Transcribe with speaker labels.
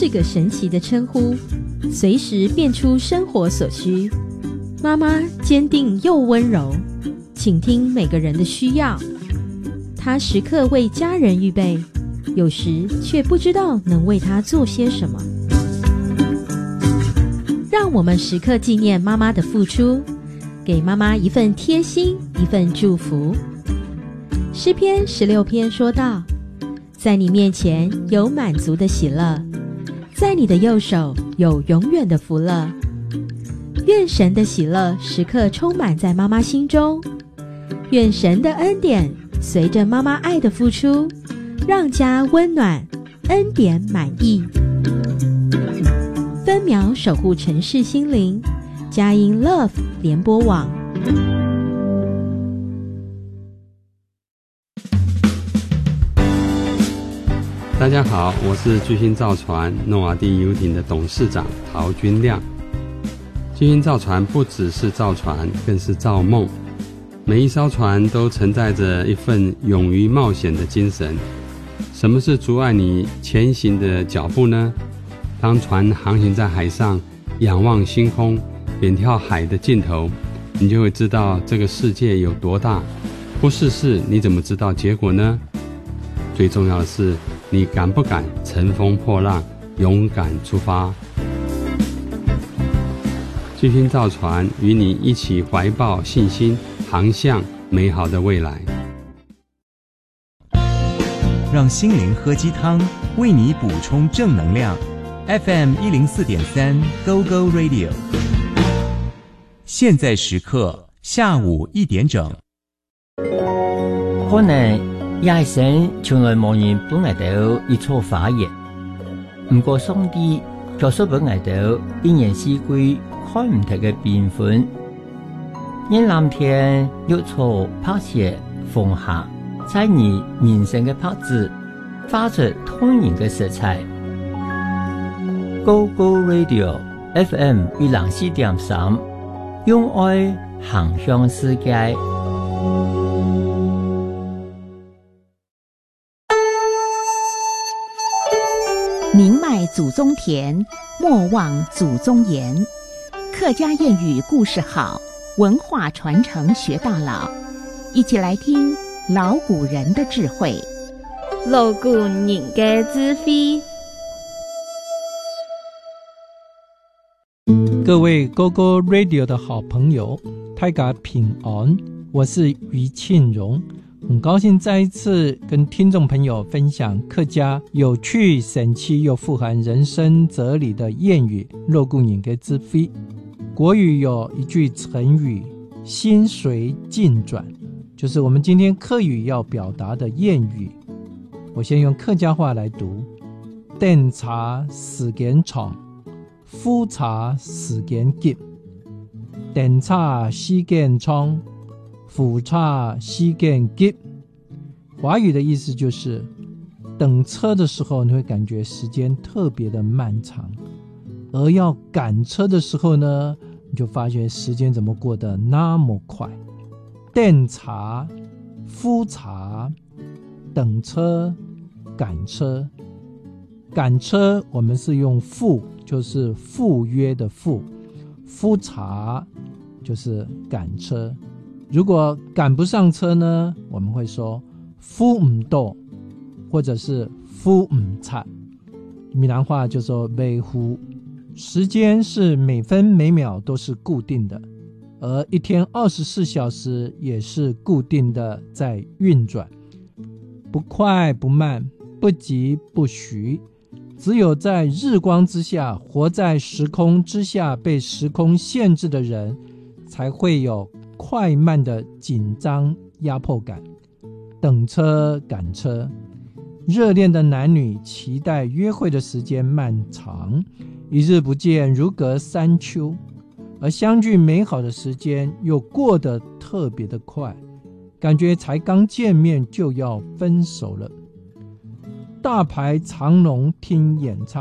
Speaker 1: 是个神奇的称呼，随时变出生活所需。妈妈坚定又温柔，倾听每个人的需要。她时刻为家人预备，有时却不知道能为他做些什么。让我们时刻纪念妈妈的付出，给妈妈一份贴心，一份祝福。诗篇16篇说道，在你面前有满足的喜乐，在你的右手有永远的福乐。愿神的喜乐时刻充满在妈妈心中，愿神的恩典随着妈妈爱的付出，让家温暖，恩典满溢。分秒守护城市心灵，佳音 Love 联播网。
Speaker 2: 大家好，我是巨星造船诺瓦第游艇的董事长陶君亮。巨星造船不只是造船，更是造梦。每一艘船都承载着一份勇于冒险的精神。什么是阻碍你前行的脚步呢？当船航行在海上，仰望星空，远眺海的尽头，你就会知道这个世界有多大。不试试，你怎么知道结果呢？最重要的是，你敢不敢乘风破浪，勇敢出发？巨星造船与你一起怀抱信心，航向美好的未来。
Speaker 3: 让心灵喝鸡汤，为你补充正能量。FM 104.3 Go Go Radio。现在时刻下午1点整。
Speaker 4: 可能也是神從來冇人本嚟到一錯發言，唔過上帝就說本嚟到一年四季看唔同嘅變款，因藍天有錯拍攝風下，在你人生嘅拍子發出通然嘅色彩。Go Go Radio FM 104.3，用愛航向世界。
Speaker 5: 宁迈祖宗田，莫忘祖宗言。客家谚语故事好，文化传承学到老。一起来听老古人的智慧。
Speaker 6: 老古人的智慧。
Speaker 7: 各位 GoGo Radio 的好朋友，大家平安，我是于庆荣。很高兴再一次跟听众朋友分享客家有趣、神奇又富含人生哲理的谚语肉骨人的智慧。国语有一句成语心随境转，就是我们今天客语要表达的谚语。我先用客家话来读：炖茶时间长，敷茶时间急，炖茶时间长，敷茶时间急。华语的意思就是等车的时候你会感觉时间特别的漫长，而要赶车的时候呢，你就发觉时间怎么过得那么快。炖茶、敷茶、等车、赶车。赶车我们是用赴，就是赴约的赴；敷茶就是赶车。如果赶不上车呢，我们会说敷唔到，或者是敷唔擦。闽南话就说未敷。时间是每分每秒都是固定的，而一天24小时也是固定的在运转，不快不慢，不急不徐。只有在日光之下，活在时空之下，被时空限制的人，才会有快慢的紧张压迫感。等车赶车，热恋的男女期待约会的时间漫长，一日不见如隔三秋，而相聚美好的时间又过得特别的快，感觉才刚见面就要分手了。大排长龙听演唱